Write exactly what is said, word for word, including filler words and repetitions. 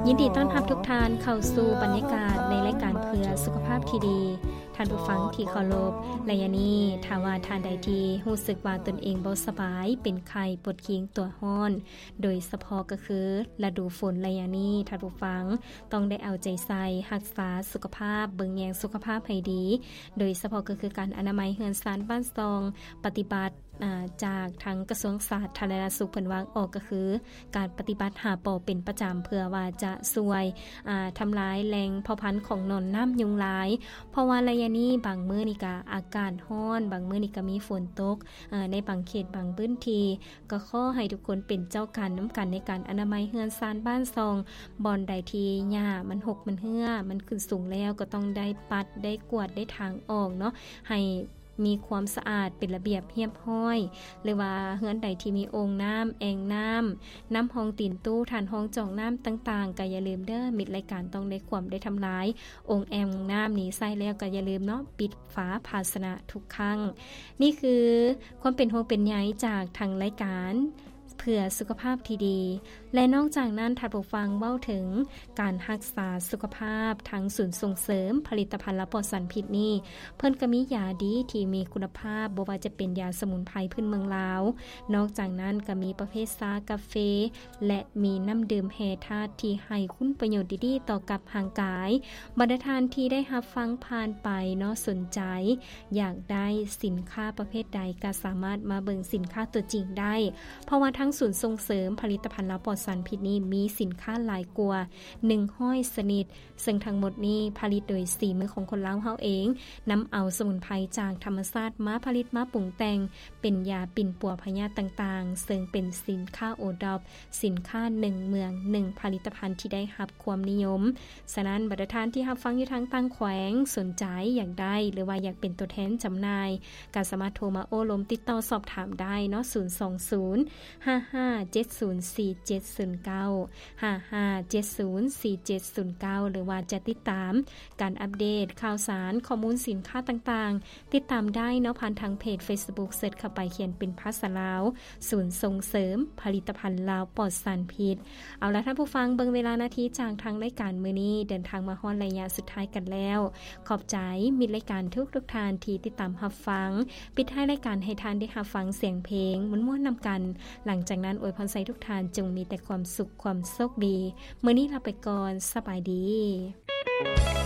ยินดีต้อนรับทุกท่านเข้าสู่บรรยากาศในรายการเพื่อสุขภาพที่ดีท่านผู้ฟังที่เคารพและยะนี้ถ้าว่าท่านใดที่รู้สึกว่าตนเองบ่สบายเป็นไข้ปวดขิงตัวร้อนโดยเฉพาะก็คือฤดูฝนและยะนี้ท่านผู้ฟังต้องได้เอาใจใส่รักษาสุขภาพเบิ่งแยงสุขภาพให้ดีโดยเฉพาะก็คือการอนามัยเรือนซานบ้านซองปฏิบัติจากทางกระทรวงสาธารณสุขเพิ่นวางออกก็คือการปฏิบัติหาปอเป็นประจำเพื่อว่าจะช่วยทำลายแหล่งเผ่าพันธุ์ของหนอนน้ำยุงลายเพราะว่าระยะนี้บางมื้อนี่ก็อากาศร้อนบางมื้อนี่ก็มีฝนตกในบางเขตบางพื้นที่ก็ขอให้ทุกคนเป็นเจ้าการน้ำกันในการอนามัยเรือนซานบ้านซองบอนใดที่หญ้ามันหกมันเหื่อมันขึ้นสูงแล้วก็ต้องได้ปัดได้กวาดได้ทางออกเนาะให้มีความสะอาดเป็นระเบียบเรียบร้อยหรือว่าเฮือนใดที่มีโอ่งน้ำแอ่งน้ำน้ำห้องตีนตู้ฐานห้องจอกน้ำต่างๆก็อย่าลืมเด้อมิดรายการต้องได้ความได้ทำลายโอ่งแอ่งน้ำนี้ใส่แล้วก็อย่าลืมเนาะปิดฝาภาชนะทุกครั้งนี่คือความเป็นห่วงเป็นใยจากทางรายการเพื่อสุขภาพที่ดีและนอกจากนั้นท่านผู้ฟังเว้าถึงการรักษาสุขภาพทั้งศูนย์ส่งเสริมผลิตภัณฑ์และปลอดสารพิษนี่เพิ่นก็มียาดีที่มีคุณภาพบ่ว่าจะเป็นยาสมุนไพรพื้นเมืองลาวนอกจากนั้นก็มีประเภทชากาแฟและมีน้ำดื่มแร่ธาตุที่ให้คุณประโยชน์ดีๆต่อกับร่างกายบรรดาท่านที่ได้รับฟังผ่านไปเนาะสนใจอยากได้สินค้าประเภทใดก็สามารถมาเบิ่งสินค้าตัวจริงได้เพราะว่าทั้งศูนย์ส่งเสริมผลิตภัณฑ์และปลอดสารพิษนี้มีสินค้าหลายกว่าหนึ่งร้อยชนิดซึ่งทั้งหมดนี้ผลิตโดยสีมือของคนลาวเฮาเองนำเอาสมุนไพรจากธรรมชาติมาผลิตมาปรุงแต่งเป็นยาปิ่นปัวพยาธิต่างๆซึ่งเป็นสินค้าโอดอปสินค้าหนึ่งเมืองหนึ่งผลิตภัณฑ์ที่ได้รับความนิยมฉะนั้นบรรดาท่านที่รับฟังอยู่ทางต่างแขวงสนใจอยากได้หรือว่าอยากเป็นตัวแทนจำหน่ายก็สามารถโทรมาโอ้ลมติดต่อสอบถามได้เนาะศูนย์ สอง ศูนย์ ห้า ห้า เจ็ด ศูนย์ สี่ เจ็ด ศูนย์ เก้า ห้า ห้า เจ็ด ศูนย์ สี่ เจ็ด ศูนย์ เก้าหรือว่าจะติดตามการอัปเดตข่าวสารข้อมูลสินค้าต่างๆติดตามได้เนาะผ่านทางเพจ Facebook เสิร์ชเข้าไปเขียนเป็นภาษาลาวศูนย์ส่งเสริมผลิตภัณฑ์ลาวปลอดสารพิษเอาล่ะท่านผู้ฟังเบิ่งเวลานาทีจากทางรายการมื้อนี้เดินทางมาฮอดระยะสุดท้ายกันแล้วขอบใจมิตรรายการทุกๆท่านที่ติดตามรับฟังปิดท้ายรายการให้ท่านได้รับฟังเสียงเพลงม่วนๆนำกันหลังจากนั้นอวยพรใส่ทุกท่านจงมีแต่ความสุขความโชคดีมื้อนี้ลาไปก่อนสบายดี